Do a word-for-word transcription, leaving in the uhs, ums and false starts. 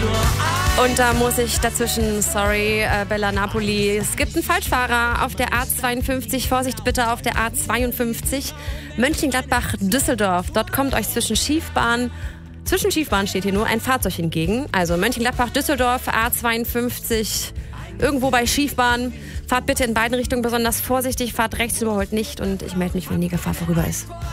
Und da muss ich dazwischen, sorry, äh, Bella Napoli. Es gibt einen Falschfahrer auf der A zweiundfünfzig. Vorsicht bitte auf der A zweiundfünfzig. Mönchengladbach-Düsseldorf. Dort kommt euch zwischen Schiefbahn, zwischen Schiefbahn steht hier nur ein Fahrzeug entgegen. Also Mönchengladbach-Düsseldorf, A zweiundfünfzig, irgendwo bei Schiefbahn. Fahrt bitte in beiden Richtungen besonders vorsichtig, fahrt rechts, überholt nicht und ich melde mich, wenn die Gefahr vorüber ist.